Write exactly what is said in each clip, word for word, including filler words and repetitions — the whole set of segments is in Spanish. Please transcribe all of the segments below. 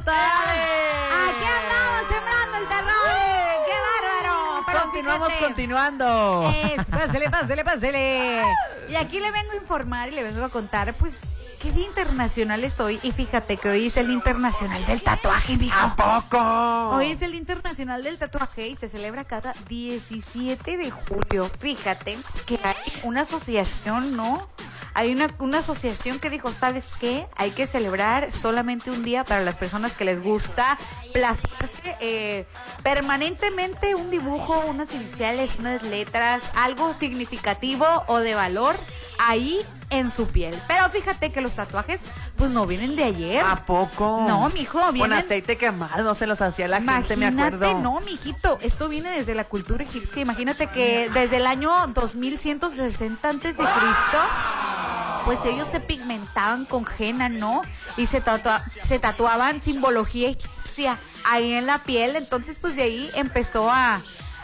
minutos. Aquí andamos sembrando el terror. ¡Qué bárbaro! Pero Continuamos fíjate, continuando. Es, pásele, pásele, pásele. Y aquí le vengo a informar y le vengo a contar, pues, qué día internacional es hoy. Y fíjate que hoy es el internacional del tatuaje, mijo. ¿A poco? Hoy es el Día Internacional del Tatuaje y se celebra cada diecisiete de julio. Fíjate que hay una asociación, ¿no? Hay una, una asociación que dijo, ¿sabes qué? Hay que celebrar solamente un día para las personas que les gusta plasmarse eh, permanentemente un dibujo, unas iniciales, unas letras, algo significativo o de valor ahí en su piel. Pero fíjate que los tatuajes, pues no vienen de ayer. ¿A poco? No, mijo, vienen... Con aceite quemado, no se los hacía la gente, me Imagínate, acuerdo. no, mijito, esto viene desde la cultura egipcia. Imagínate que desde el año dos mil ciento sesenta antes de Cristo, pues ellos se pigmentaban con henna, ¿no? Y se, tatua se tatuaban simbología egipcia ahí en la piel. Entonces, pues de ahí empezó a...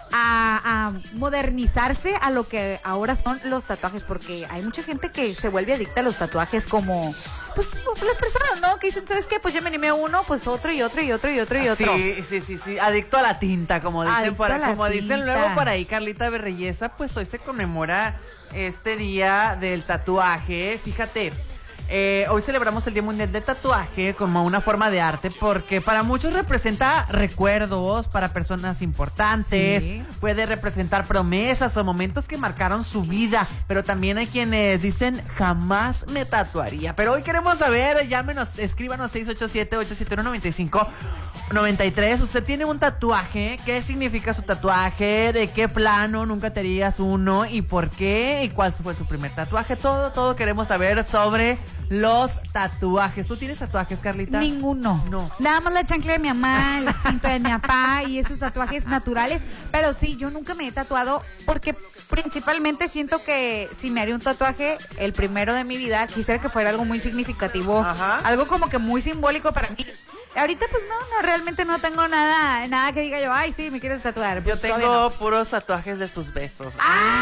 A, a modernizarse a lo que ahora son los tatuajes, porque hay mucha gente que se vuelve adicta a los tatuajes, como pues las personas, ¿no? Que dicen, ¿sabes qué? Pues ya me animé uno, pues otro y otro y otro y otro y otro. Sí, sí, sí, sí, adicto a la tinta, como dicen Adicto por a la como dicen tinta. luego por ahí, Carlita Berreyesa, pues hoy se conmemora este día del tatuaje. Fíjate, eh, hoy celebramos el Día Mundial del Tatuaje como una forma de arte, porque para muchos representa recuerdos, para personas importantes, Sí. puede representar promesas o momentos que marcaron su vida, pero también hay quienes dicen, jamás me tatuaría. Pero hoy queremos saber, llámenos, escríbanos seis ocho siete, ocho siete uno, nueve cinco nueve tres. ¿Usted tiene un tatuaje? ¿Qué significa su tatuaje? ¿De qué plano nunca te harías uno? ¿Y por qué? ¿Y cuál fue su primer tatuaje? Todo, todo queremos saber sobre los tatuajes. ¿Tú tienes tatuajes, Carlita? Ninguno. No. Nada más la chancla de mi mamá, el cinto de mi papá y esos tatuajes naturales. Pero sí, yo nunca me he tatuado porque principalmente siento que si me haría un tatuaje, el primero de mi vida, quisiera que fuera algo muy significativo. Ajá. Algo como que muy simbólico para mí. Ahorita pues no, no, realmente no tengo nada, nada que diga yo, ay sí, me quieres tatuar. Yo Pues, tengo todavía no. puros tatuajes de sus besos.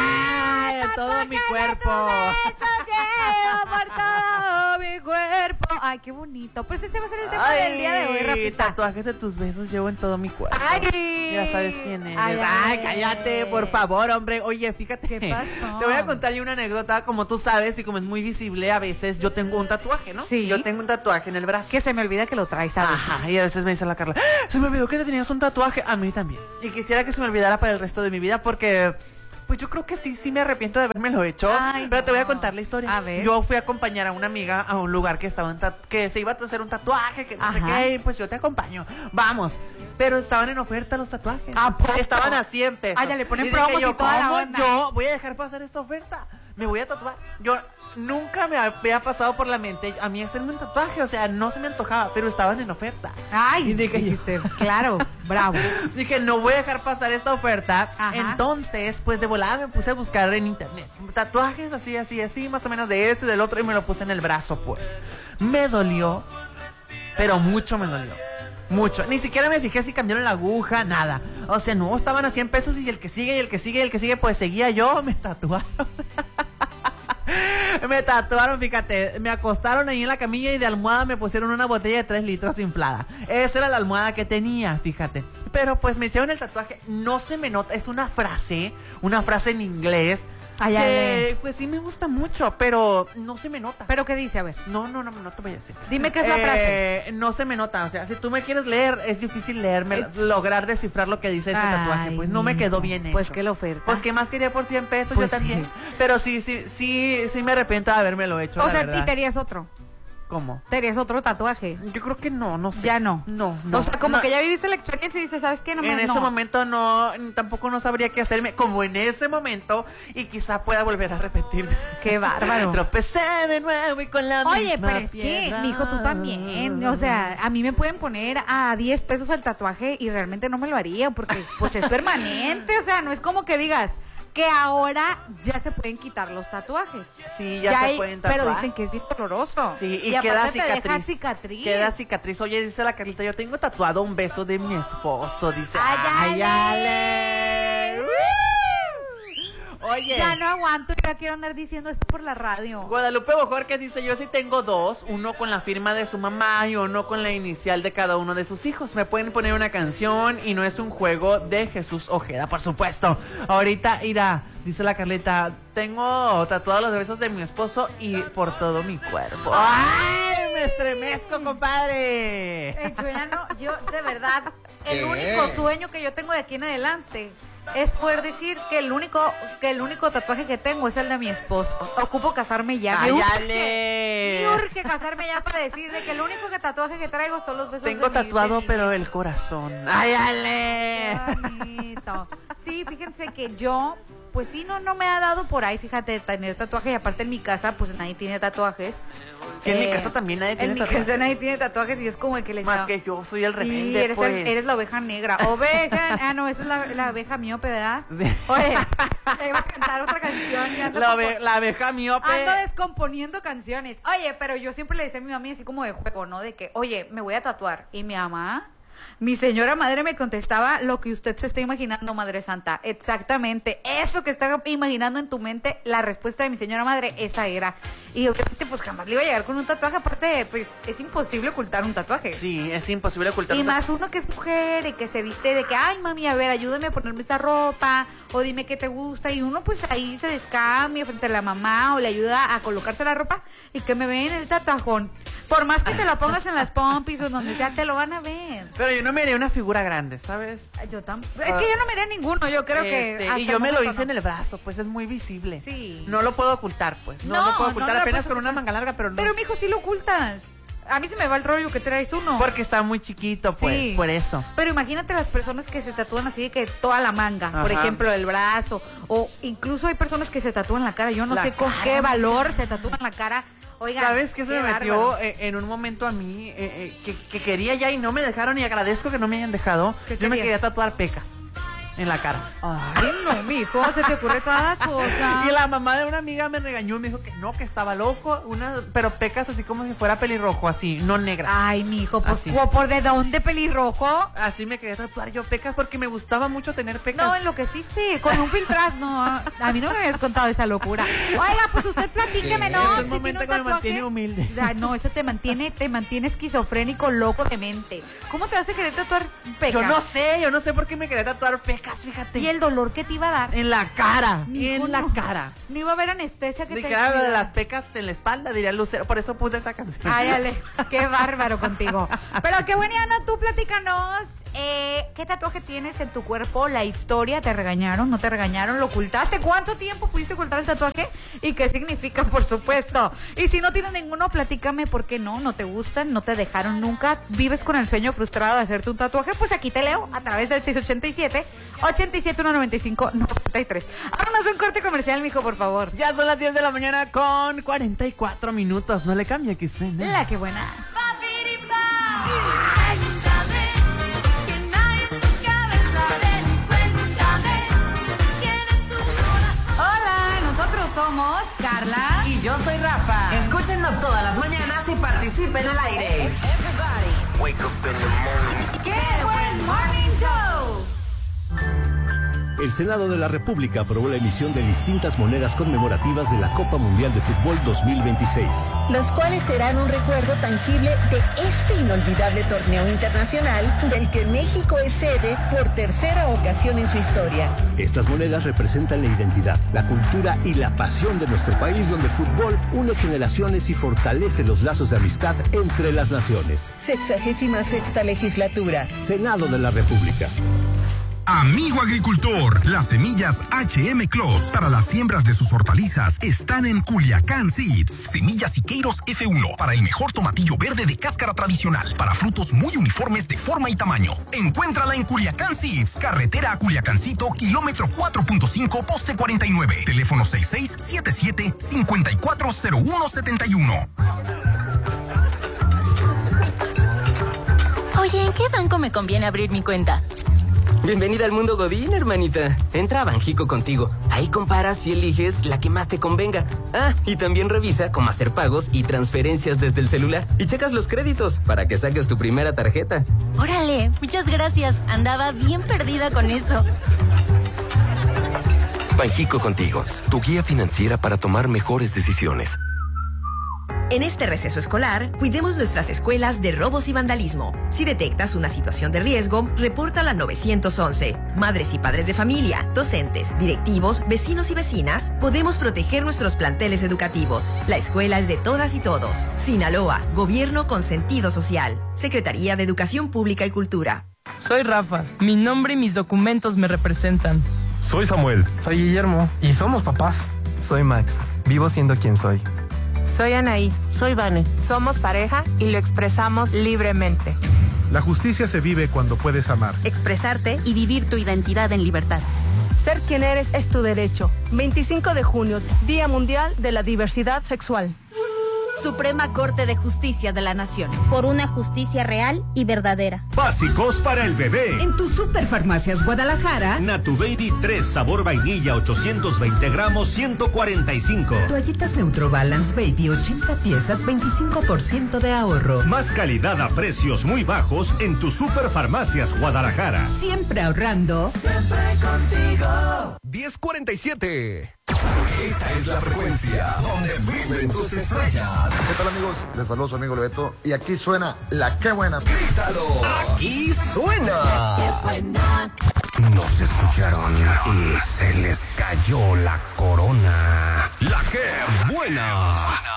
¡Ay! de todo tatuaje mi de cuerpo. tus besos llevo por todo mi cuerpo. Ay, qué bonito. Pues ese va a ser el tema del día de hoy, Rafita. Tatuajes de tus besos llevo en todo mi cuerpo. Ay. Ya sabes quién eres. Ay, Ay, ay, cállate, ay. por favor, hombre. Oye, fíjate. ¿Qué pasó? Te voy a contar yo una anécdota. Como tú sabes y como es muy visible, a veces yo tengo un tatuaje, ¿no? Sí. Yo tengo un tatuaje en el brazo. Que se me olvida que lo traes, ¿sabes? Ajá, y a veces me dice la Carla, se me olvidó que te tenías un tatuaje. A mí también. Y quisiera que se me olvidara para el resto de mi vida porque... Pues yo creo que sí, sí me arrepiento de haberme lo hecho. Ay, pero te voy a no. contar la historia. A ver. Yo fui a acompañar a una amiga a un lugar que estaba en tat- que se iba a hacer un tatuaje, que no sé Ajá. qué, y pues yo te acompaño. Vamos. Pero estaban en oferta los tatuajes. ¿A poco? Estaban a cien pesos. Ah, ya le ponen Y dije promos yo, y toda la ¿cómo onda? yo voy a dejar pasar esta oferta? Me voy a tatuar. Yo nunca me había pasado por la mente a mí hacerme un tatuaje, o sea, no se me antojaba, pero estaban en oferta. Ay, Y dije yo- dijiste, claro, bravo. Dije, no voy a dejar pasar esta oferta. Ajá. Entonces, pues de volada me puse a buscar en internet tatuajes así, así, así, más o menos de este y del otro, y me lo puse en el brazo, pues. Me dolió, pero mucho me dolió. Mucho. Ni siquiera me fijé si cambiaron la aguja, nada. O sea, no, estaban a cien pesos y el que sigue, y el que sigue, y el que sigue, pues seguía yo, me tatuaron. Me tatuaron, fíjate, me acostaron ahí en la camilla y de almohada me pusieron una botella de tres litros inflada. Esa era la almohada que tenía, fíjate. Pero pues me hicieron el tatuaje, no se me nota, es una frase, una frase en inglés. Ay, que, ay, pues sí me gusta mucho, pero no se me nota. ¿Pero qué dice? A ver. No, no, no, no te voy a decir. Dime qué es la frase. No se me nota, o sea, si tú me quieres leer, es difícil leerme, It's- lograr descifrar lo que dice ese tatuaje. Ay, Pues no me mijo. quedó bien hecho. Pues qué la oferta. Pues que más quería por cien pesos, Pues yo también. sí. Pero sí, sí, sí, sí me arrepiento de haberme lo hecho, O la sea, verdad. ¿y te harías otro? ¿Cómo? ¿Te harías otro tatuaje? Yo creo que no, no sé. Ya no. No, no. O sea, como No. que ya viviste la experiencia y dices, ¿sabes qué? No me En no. ese momento no, tampoco no sabría qué hacerme como en ese momento y quizá pueda volver a repetirme. Qué bárbaro. Tropecé de nuevo y con la Oye, misma pero es que, piedra. mijo, tú también. O sea, a mí me pueden poner a diez pesos el tatuaje y realmente no me lo haría porque, pues, es permanente. O sea, no es como que digas que ahora ya se pueden quitar los tatuajes. Sí, ya, se hay- pueden tatuar. Pero dicen que es bien doloroso. Sí, y, aparte queda te cicatriz. deja cicatriz. Queda cicatriz. Oye, dice la Carlita, yo tengo tatuado un beso de mi esposo. Dice, ¡Ay, ¡ay, ale! ale! ¡Uh! Oye. Ya no aguanto, ya quiero andar diciendo esto por la radio. Guadalupe Bojorquez dice, yo sí tengo dos, uno con la firma de su mamá y uno con la inicial de cada uno de sus hijos. Me pueden poner una canción y no es un juego de Jesús Ojeda, por supuesto. Ahorita irá, dice la Carlita, tengo tatuados los besos de mi esposo y por todo mi cuerpo. ¡Ay, me estremezco, compadre! Eh, yo ya no, yo de verdad, el único sueño que yo tengo de aquí en adelante es poder decir que el único que el único tatuaje que tengo es el de mi esposo. Ocupo casarme ya. Me urge, me urge casarme ya para decir de que el único que tatuaje que traigo son los besos tengo de mi, tatuado de mi... pero el corazón. ¡Ay, ale! Qué bonito. Sí, fíjense que yo, pues sí, no, no me ha dado por ahí, fíjate, tener tatuajes. Y aparte en mi casa, pues nadie tiene tatuajes. Sí, en eh, mi casa también nadie tiene en tatuajes. En mi casa nadie tiene tatuajes y es como que les Más da... que yo, soy el rebelde, sí, eres, pues. el, eres la oveja negra. Oveja, ah, no, esa es la, la abeja miope, ¿verdad? Sí. Oye, te iba a cantar otra canción. Y ando La, compo- ave- la abeja miope. Ando descomponiendo canciones. Oye, pero yo siempre le decía a mi mami así como de juego, ¿no? De que, oye, me voy a tatuar. Y mi mamá... Mi señora madre me contestaba lo que usted se está imaginando, Madre Santa. Exactamente. Eso que está imaginando en tu mente, la respuesta de mi señora madre, esa era. Y obviamente, pues jamás le iba a llegar con un tatuaje. Aparte, pues es imposible ocultar un tatuaje. Sí, es imposible ocultar. Y un más uno que es mujer y que se viste de que, ay, mami, a ver, ayúdame a ponerme esta ropa. O dime qué te gusta. Y uno, pues ahí se descambia frente a la mamá o le ayuda a colocarse la ropa. Y que me ven el tatuajón. Por más que te lo pongas en las pompis o donde sea, te lo van a ver. Pero yo no me haría una figura grande, ¿sabes? Yo tampoco. Es que yo no me haría ninguno, yo creo Este, que. hasta y yo me el lo momento hice en no. el brazo, pues es muy visible. Sí. No lo puedo ocultar, pues. No, No, lo puedo no ocultar lo apenas puedes con una ocultar. manga larga, pero no. Pero, mijo, sí lo ocultas. A mí se me va el rollo que traes uno. Porque está muy chiquito, pues, Sí. por eso. Pero imagínate las personas que se tatúan así de que toda la manga, por Ajá. ejemplo, el brazo, o incluso hay personas que se tatúan la cara. Yo no La sé con cara. qué valor se tatúan la cara. Oiga, ¿Sabes qué se me metió bárbaro. eh, en un momento a mí? Eh, eh, que, que quería ya y no me dejaron y agradezco que no me hayan dejado. ¿Qué Yo me querías? quería tatuar pecas en la cara. Ay, no, mijo, se te ocurre cada cosa. Y la mamá de una amiga me regañó, me dijo que no, que estaba loco, una, pero pecas así como si fuera pelirrojo, así, no negra. Ay, mijo, pues, Así. ¿o por de dónde pelirrojo? Así me quería tatuar yo pecas porque me gustaba mucho tener pecas. No, enloqueciste, con un filtraz, no, a mí no me habías contado esa locura. Oiga, pues usted platíqueme, ¿no? Es un Si momento tiene un que me tatuaje. mantiene humilde. Ah, no, eso te mantiene, te mantiene esquizofrénico, loco de mente. ¿Cómo te vas a querer tatuar pecas? Yo no sé, yo no sé por qué me quería tatuar pecas, fíjate. Y el dolor que te iba a dar. En la cara, Mijo, en la no. cara. No iba a haber anestesia que De te que era ayude. de las pecas en la espalda, diría Lucero, por eso puse esa canción. Ay, Ale, qué bárbaro contigo. Pero qué buena, Ana, tú platícanos, eh, ¿qué tatuaje tienes en tu cuerpo? La historia, ¿te regañaron? ¿No te regañaron? ¿Lo ocultaste? ¿Cuánto tiempo pudiste ocultar el tatuaje? ¿Y qué significa, por supuesto? Y si no tienes ninguno, platícame por qué no, no te gustan, no te dejaron nunca, vives con el sueño frustrado de hacerte un tatuaje, pues aquí te leo a través del seis ochenta y siete, ochenta y siete, ciento noventa y cinco, noventa y tres. Háganos un corte comercial, mijo, por favor. Ya son las diez de la mañana con cuarenta y cuatro minutos. No le cambia que suene. La que buena. Hola, nosotros somos Carla Y yo soy Rafa. Escúchenos todas las mañanas y participen al aire. Wake up in the morning. ¡Qué buen morning show! El Senado de la República aprobó la emisión de distintas monedas conmemorativas de la Copa Mundial de Fútbol dos mil veintiséis. Las cuales serán un recuerdo tangible de este inolvidable torneo internacional del que México es sede por tercera ocasión en su historia. Estas monedas representan la identidad, la cultura y la pasión de nuestro país, donde el fútbol une generaciones y fortalece los lazos de amistad entre las naciones. Sexagésima sexta legislatura. Senado de la República. Amigo agricultor, las semillas H M Clos para las siembras de sus hortalizas están en Culiacán Seeds. Semillas Siqueiros F uno para el mejor tomatillo verde de cáscara tradicional, para frutos muy uniformes de forma y tamaño. Encuéntrala en Culiacán Seeds, carretera a Culiacancito, kilómetro cuatro punto cinco, poste cuarenta y nueve. Teléfono seis seis siete siete, cinco cuatro cero uno siete uno. Oye, ¿en qué banco me conviene abrir mi cuenta? Bienvenida al mundo Godín, hermanita. Entra a Banjico contigo. Ahí comparas y eliges la que más te convenga. Ah, y también revisa cómo hacer pagos y transferencias desde el celular. Y checas los créditos para que saques tu primera tarjeta. Órale, muchas gracias. Andaba bien perdida con eso. Banjico Contigo, tu guía financiera para tomar mejores decisiones. En este receso escolar, cuidemos nuestras escuelas de robos y vandalismo. Si detectas una situación de riesgo, repórtala al nueve once. Madres y padres de familia, docentes, directivos, vecinos y vecinas, podemos proteger nuestros planteles educativos. La escuela es de todas y todos. Sinaloa, gobierno con sentido social. Secretaría de Educación Pública y Cultura. Soy Rafa. Mi nombre y mis documentos me representan. Soy Samuel. Soy Guillermo. Y somos papás. Soy Max. Vivo siendo quien soy. Soy Anaí. Soy Vane. Somos pareja y lo expresamos libremente. La justicia se vive cuando puedes amar, expresarte y vivir tu identidad en libertad. Ser quien eres es tu derecho. veinticinco de junio, Día Mundial de la Diversidad Sexual. Suprema Corte de Justicia de la Nación. Por una justicia real y verdadera. Básicos para el bebé. En tu Superfarmacias Guadalajara. Natu Baby tres sabor vainilla ochocientos veinte gramos ciento cuarenta y cinco. Toallitas Neutrobalance Baby ochenta piezas veinticinco por ciento de ahorro. Más calidad a precios muy bajos en tu Superfarmacias Guadalajara. Siempre ahorrando. Siempre contigo. diez cuarenta y siete. Esta es la frecuencia donde viven tus estrellas. ¿Qué tal, amigos? Les saludo su amigo Lebeto. Y aquí suena la Qué Buena. ¡Grítalo! Aquí suena. ¡Qué buena! Nos escucharon y se les cayó la corona. La Qué Buena.